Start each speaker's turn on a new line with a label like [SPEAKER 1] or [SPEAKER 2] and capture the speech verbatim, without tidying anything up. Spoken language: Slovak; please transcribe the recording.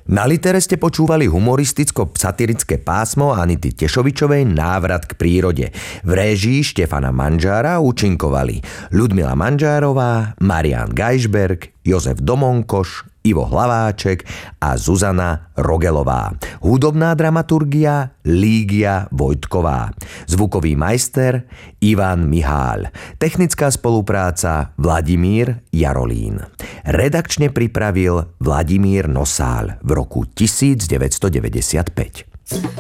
[SPEAKER 1] Na Litere ste počúvali humoristicko-satirické pásmo Anity Tešovičovej Návrat k prírode. V réžii Štefana Manžára účinkovali Ľudmila Manžárová, Marián Gajšberg, Jozef Domonkoš, Ivo Hlaváček a Zuzana Rogelová. Hudobná dramaturgia Lígia Vojtková. Zvukový majster Ivan Mihál. Technická spolupráca Vladimír Jarolín. Redakčne pripravil Vladimír Nosál v roku devätnásťstodeväťdesiatpäť.